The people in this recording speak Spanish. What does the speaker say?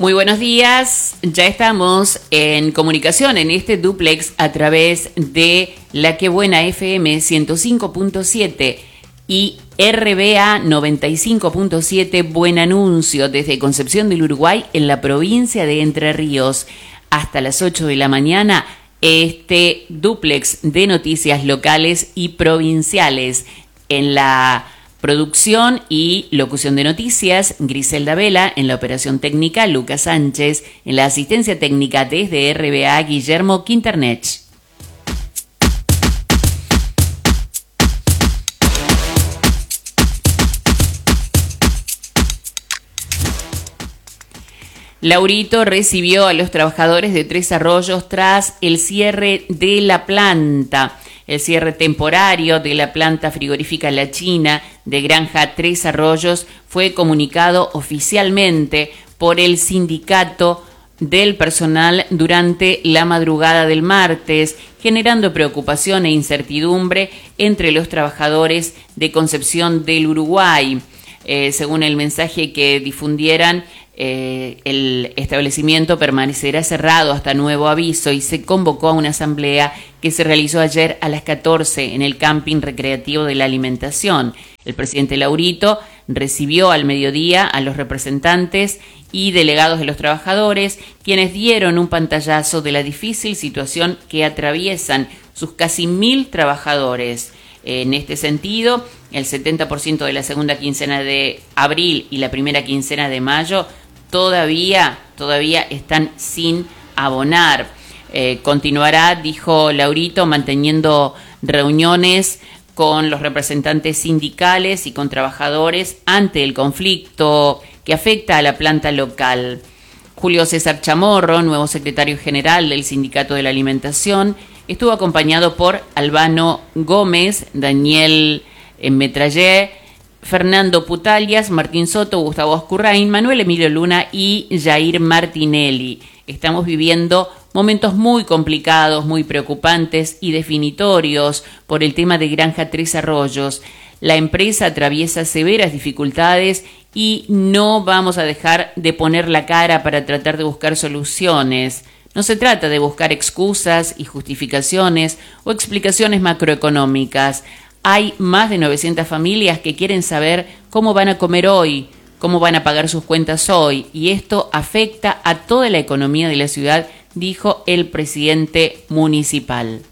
Muy buenos días, ya estamos en comunicación en este duplex a través de La Que Buena FM 105.7 y RBA 95.7 Buen Anuncio desde Concepción del Uruguay en la provincia de Entre Ríos. Hasta las 8 de la mañana, este duplex de noticias locales y provinciales. En la producción y locución de noticias, Griselda Vela; en la operación técnica, Lucas Sánchez; en la asistencia técnica desde RBA, Guillermo Quinternech. Laurito recibió a los trabajadores de Tres Arroyos tras el cierre de la planta. El cierre temporario de la planta frigorífica La China de Granja Tres Arroyos fue comunicado oficialmente por el sindicato del personal durante la madrugada del martes, generando preocupación e incertidumbre entre los trabajadores de Concepción del Uruguay. Según el mensaje que difundieran, el establecimiento permanecerá cerrado hasta nuevo aviso y se convocó a una asamblea que se realizó ayer a las 14 en el camping recreativo de la alimentación. El presidente Laurito recibió al mediodía a los representantes y delegados de los trabajadores, quienes dieron un pantallazo de la difícil situación que atraviesan sus casi 1.000 trabajadores. En este sentido, el 70% de la segunda quincena de abril y la primera quincena de mayo todavía están sin abonar. Continuará, dijo Laurito, manteniendo reuniones con los representantes sindicales y con trabajadores ante el conflicto que afecta a la planta local. Julio César Chamorro, nuevo secretario general del Sindicato de la Alimentación, estuvo acompañado por Albano Gómez, Daniel Metrallé, Fernando Putalias, Martín Soto, Gustavo Oscurrain, Manuel Emilio Luna y Jair Martinelli. Estamos viviendo momentos muy complicados, muy preocupantes y definitorios por el tema de Granja Tres Arroyos. La empresa atraviesa severas dificultades y no vamos a dejar de poner la cara para tratar de buscar soluciones. No se trata de buscar excusas y justificaciones o explicaciones macroeconómicas. Hay más de 900 familias que quieren saber cómo van a comer hoy, cómo van a pagar sus cuentas hoy, y esto afecta a toda la economía de la ciudad, dijo el presidente municipal.